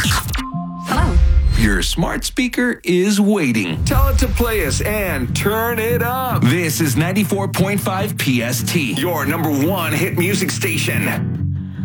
Hello. Your smart speaker is waiting. Tell it to play us and turn it up. This is 94.5 PST, your number one hit music station.